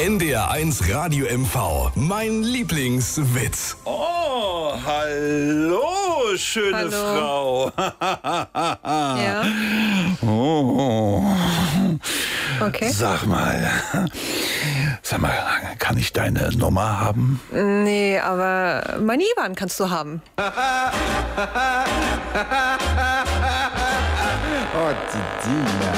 NDR1 Radio MV. Mein Lieblingswitz. Oh, hallo, schöne Hallo. Frau. Ja, Oh. okay. Sag mal, kann ich deine Nummer haben? Nee, aber mein IBAN kannst du haben. Oh, die Dina.